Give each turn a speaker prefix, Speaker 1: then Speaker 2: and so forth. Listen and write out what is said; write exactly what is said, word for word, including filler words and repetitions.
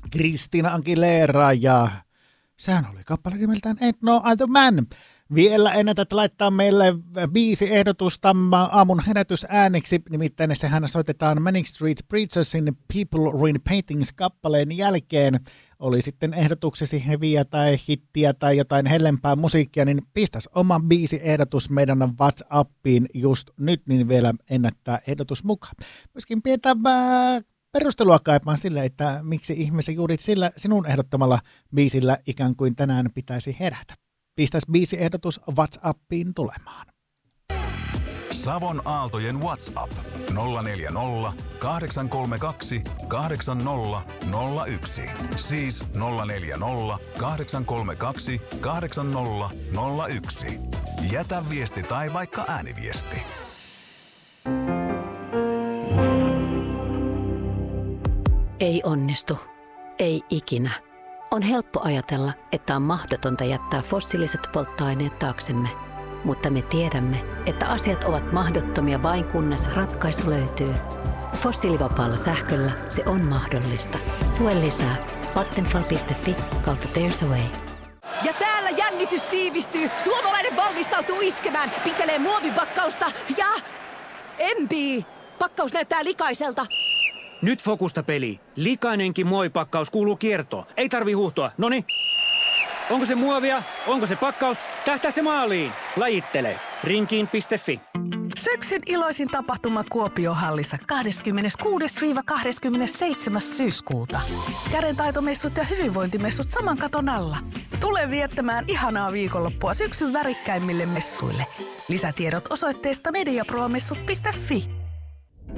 Speaker 1: Christina Aguilera ja sehän oli kappale nimeltään Ain't No Other Man. Vielä ennätät laittaa meille viisi ehdotusta aamun herätysääniksi, nimittäin sehän soitetaan Manic Street Preachersin People Ruin Paintings-kappaleen jälkeen. Oli sitten ehdotuksesi heviä tai hittiä tai jotain hellempää musiikkia, niin pistäs oma biisi ehdotus meidän WhatsAppiin just nyt, niin vielä ennättää ehdotus mukaan. Myöskin pidetään perustelua kaipaan sille, että miksi ihmisen juuri sillä sinun ehdottamalla biisillä ikään kuin tänään pitäisi herätä. Pistäs biisiehdotus WhatsAppiin tulemaan.
Speaker 2: Savon Aaltojen WhatsApp nolla neljä nolla, kahdeksan kolme kaksi, kahdeksan nolla nolla yksi. Siis nolla neljä nolla, kahdeksan kolme kaksi, kahdeksan nolla nolla yksi. Jätä viesti tai vaikka ääniviesti.
Speaker 3: Ei onnistu. Ei ikinä. On helppo ajatella, että on mahdotonta jättää fossiiliset polttoaineet taaksemme. Mutta me tiedämme, että asiat ovat mahdottomia vain kunnes ratkaisu löytyy. Fossiilivapaalla sähköllä se on mahdollista. Lue lisää vattenfall piste fi kautta There's a Way.
Speaker 4: Ja täällä jännitys tiivistyy. Suomalainen valmistautuu iskemään. Pitelee muovipakkausta ja empii. Pakkaus näyttää likaiselta.
Speaker 5: Nyt fokusta peli. Likainenkin muovipakkaus kuuluu kiertoon. Ei tarvi huuhtoa. Noni. Onko se muovia? Onko se pakkaus? Tähtää se maaliin. Lajittele. Rinkiin piste fi.
Speaker 6: Syksyn iloisin tapahtuma Kuopio-hallissa kahdeskymmeneskuudes kahdeskymmenesseitsemäs syyskuuta. Kädentaitomessut ja hyvinvointimessut saman katon alla. Tule viettämään ihanaa viikonloppua syksyn värikkäimmille messuille. Lisätiedot osoitteesta mediapromessut piste fi.